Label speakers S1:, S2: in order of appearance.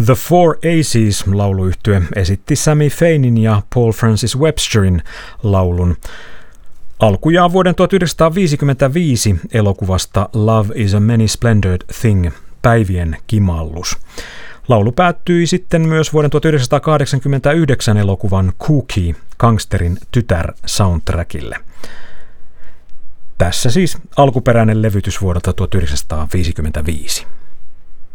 S1: The Four Aces -lauluyhtye esitti Sammy Fainin ja Paul Francis Websterin laulun alkujaan vuoden 1955 elokuvasta Love is a Many Splendored Thing, päivien kimallus. Laulu päättyi sitten myös vuoden 1989 elokuvan Cookie, gangsterin tytär soundtrackille. Tässä siis alkuperäinen levytys vuodelta 1955.